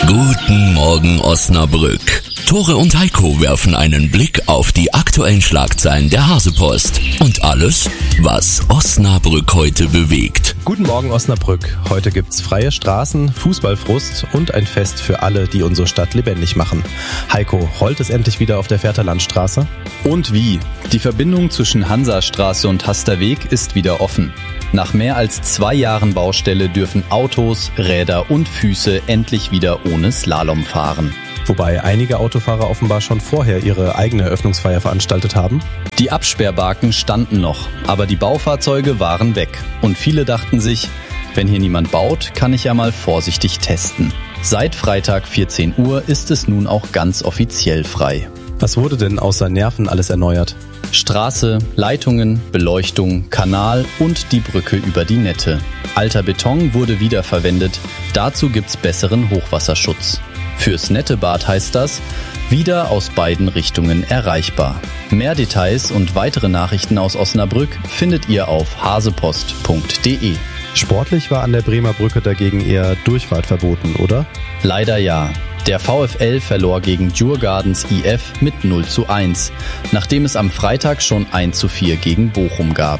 Guten Morgen Osnabrück. Tore und Heiko werfen einen Blick auf die aktuellen Schlagzeilen der Hasepost und alles, was Osnabrück heute bewegt. Guten Morgen Osnabrück. Heute gibt's freie Straßen, Fußballfrust und ein Fest für alle, die unsere Stadt lebendig machen. Heiko, rollt es endlich wieder auf der Vaterlandstraße? Und wie? Die Verbindung zwischen Hansastraße und Hasterweg ist wieder offen. Nach mehr als 2 Jahren Baustelle dürfen Autos, Räder und Füße endlich wieder ohne Slalom fahren. Wobei einige Autofahrer offenbar schon vorher ihre eigene Eröffnungsfeier veranstaltet haben. Die Absperrbarken standen noch, aber die Baufahrzeuge waren weg. Und viele dachten sich, wenn hier niemand baut, kann ich ja mal vorsichtig testen. Seit Freitag 14 Uhr ist es nun auch ganz offiziell frei. Was wurde denn außer Nerven alles erneuert? Straße, Leitungen, Beleuchtung, Kanal und die Brücke über die Nette. Alter Beton wurde wiederverwendet, dazu gibt's besseren Hochwasserschutz. Fürs Nettebad heißt das, wieder aus beiden Richtungen erreichbar. Mehr Details und weitere Nachrichten aus Osnabrück findet ihr auf hasepost.de. Sportlich war an der Bremer Brücke dagegen eher Durchfahrt verboten, oder? Leider ja. Der VfL verlor gegen Djurgardens IF mit 0:1, nachdem es am Freitag schon 1:4 gegen Bochum gab.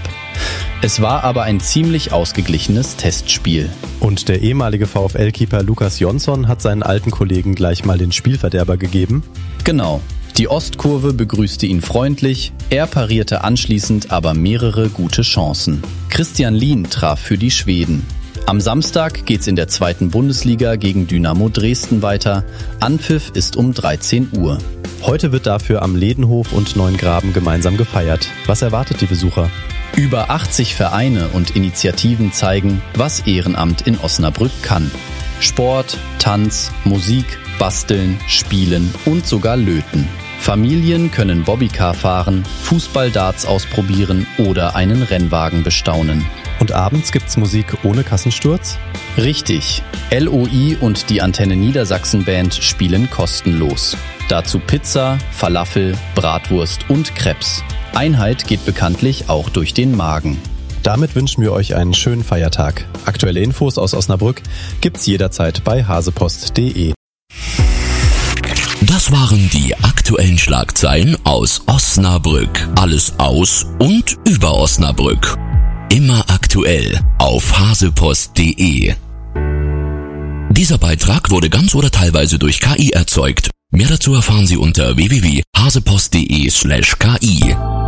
Es war aber ein ziemlich ausgeglichenes Testspiel. Und der ehemalige VfL-Keeper Lukas Jonsson hat seinen alten Kollegen gleich mal den Spielverderber gegeben? Genau. Die Ostkurve begrüßte ihn freundlich, er parierte anschließend aber mehrere gute Chancen. Christian Lien traf für die Schweden. Am Samstag geht's in der 2. Bundesliga gegen Dynamo Dresden weiter. Anpfiff ist um 13 Uhr. Heute wird dafür am Ledenhof und Neuengraben gemeinsam gefeiert. Was erwartet die Besucher? Über 80 Vereine und Initiativen zeigen, was Ehrenamt in Osnabrück kann. Sport, Tanz, Musik, Basteln, Spielen und sogar Löten. Familien können Bobbycar fahren, Fußball-Darts ausprobieren oder einen Rennwagen bestaunen. Und abends gibt's Musik ohne Kassensturz? Richtig. LOI und die Antenne Niedersachsen Band spielen kostenlos. Dazu Pizza, Falafel, Bratwurst und Crepes. Einheit geht bekanntlich auch durch den Magen. Damit wünschen wir euch einen schönen Feiertag. Aktuelle Infos aus Osnabrück gibt's jederzeit bei hasepost.de. Das waren die aktuellen Schlagzeilen aus Osnabrück. Alles aus und über Osnabrück. Immer aktuell auf hasepost.de. Dieser Beitrag wurde ganz oder teilweise durch KI erzeugt. Mehr dazu erfahren Sie unter www.hasepost.de/KI.